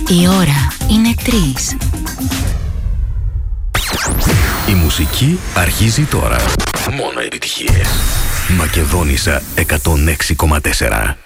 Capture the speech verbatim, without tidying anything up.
Η ώρα είναι τρεις. Η μουσική αρχίζει τώρα. Μόνο επιτυχίες. Μακεδόνισσα εκατόν έξι κόμμα τέσσερα.